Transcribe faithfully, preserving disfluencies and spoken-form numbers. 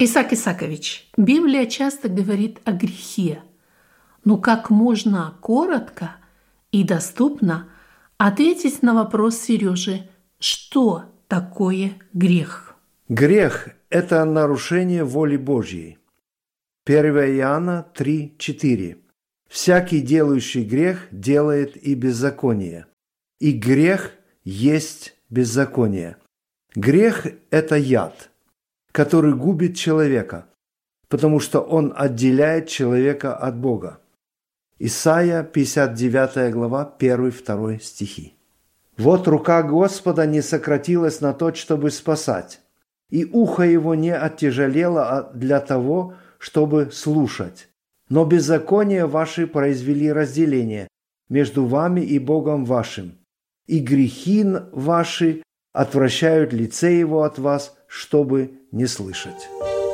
Исаак Исаакович, Библия часто говорит о грехе. Но как можно коротко и доступно ответить на вопрос Сережи, что такое грех? Грех – это нарушение воли Божьей. первое Иоанна три четыре. «Всякий, делающий грех, делает и беззаконие, и грех есть беззаконие». Грех – это яд, который губит человека, потому что он отделяет человека от Бога. Исайя пятьдесят девятая глава, первый-второй стихи. «Вот рука Господа не сократилась на то, чтобы спасать, и ухо его не оттяжелело для того, чтобы слушать. Но беззакония ваши произвели разделение между вами и Богом вашим, и грехи ваши отвращают лице его от вас, чтобы не слышать».